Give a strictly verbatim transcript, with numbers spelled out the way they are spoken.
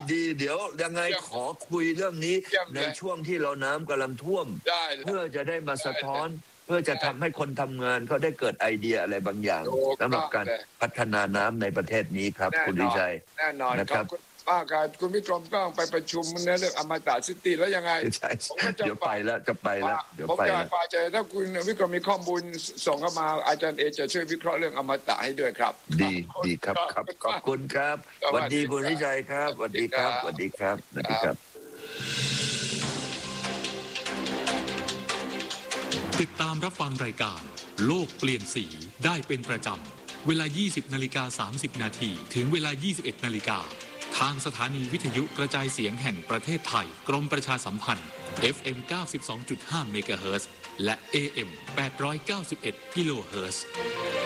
ดีเดี๋ยวยังไงขอคุยเรื่องนี้ในช่วงที่เราน้ำกำลังท่วมเพื่อจะได้มาสะท้อนเพื่อจะทำให้คนทำงานเขาได้เกิดไอเดียอะไรบางอย่างสำหรับการพัฒนาน้ำในประเทศนี้ครับคุณวิชัยแน่นอนนะครับมากครับคุณวิกรมก็ไปประชุมในเรื่องอมตะซิตี้แล้วยังไงใช่เดี๋ยวไปแล้วจะไปแล้วเดี๋ยวไปแล้วผมจะถ้าคุณวิกรมมีข้อมูลส่งเข้ามาอาจารย์เอจะช่วยวิเคราะห์เรื่องอมตะให้ด้วยครับดีดีครับครับขอบคุณครับสวัสดีคุณวิชัยครับสวัสดีครับสวัสดีครับสวัสดีครับติดตามรับฟังรายการโลกเปลี่ยนสีได้เป็นประจำเวลา ยี่สิบนาฬิกาสามสิบนาทีถึงเวลา ยี่สิบเอ็ดนาฬิกาทางสถานีวิทยุกระจายเสียงแห่งประเทศไทยกรมประชาสัมพันธ์ เอฟ เอ็ม เก้าสิบสองจุดห้า เมกะเฮิรตซ์และ เอ เอ็ม แปดร้อยเก้าสิบเอ็ด กิโลเฮิรตซ์